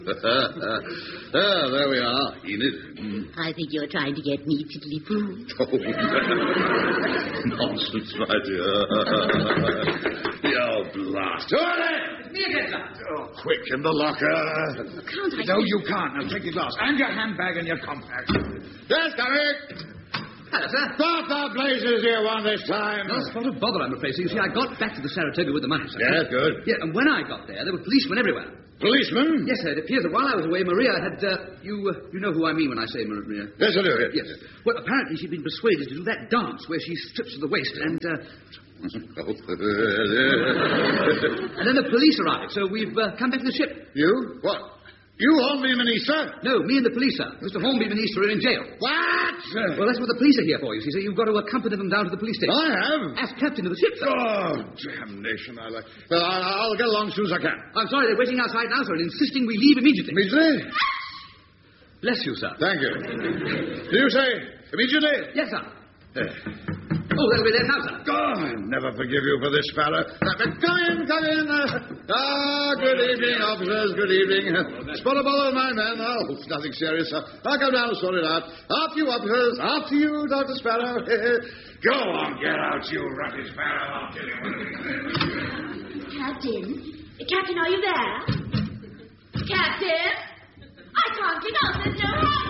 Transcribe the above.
There we are, Enid. I think you're trying to get me tiddly-poo. Oh, nonsense, my dear. You blast. Quick, in the locker. Can't I? No, you can't. Now, take your glass and your handbag and your compact. Yes, coming. Hello, sir. What the blazes do you want this time? No, it's not a bother, I'm afraid. So, you see, I got back to the Saratoga with the money, sir. Yeah, good. Yeah, and when I got there were policemen everywhere. Policeman? Yes, sir. It appears that while I was away, Maria had, you know who I mean when I say Maria. Yes, I do. Yes. Well, apparently she'd been persuaded to do that dance where she strips to the waist and, and then the police arrived, so we've come back to the ship. You? What? You, Hornby and Manisa? No, me and the police, sir. Mr. Hornby and Manisa are in jail. What? Well, that's what the police are here for, you see, so you've got to accompany them down to the police station. I have. As captain of the ship, sir. Oh, damnation. Well, I'll get along as soon as I can. I'm sorry, they're waiting outside now, sir, and insisting we leave immediately. Immediately? Bless you, sir. Thank you. Do you say immediately? Yes, sir. Oh, they'll be there now, sir. I never forgive you for this, Sparrow. Come in. Good evening, officers. Good evening. Spot a bottle of my men. Oh, it's nothing serious, sir. I'll come down and sort it out. After you, officers. After you, Dr. Sparrow. Go on, get out, you rocky Sparrow. I'll kill you. Captain, are you there? Captain? I can't get out. There's no help.